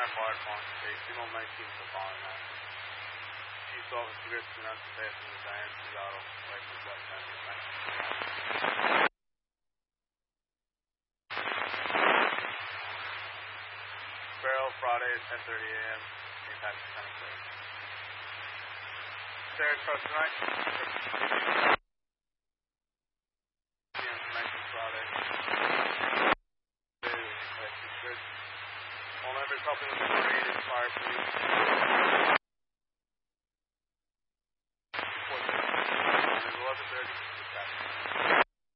Center Fire Department, Station 119 for calling that. Chief Officer Gibson, that's the best in the science, we got up, right from West Central, thanks. Barrel, Friday at 10:30 a.m., impact to Center Place. Sarah Trust tonight. Information Friday. On every copy of the 480 fire, please.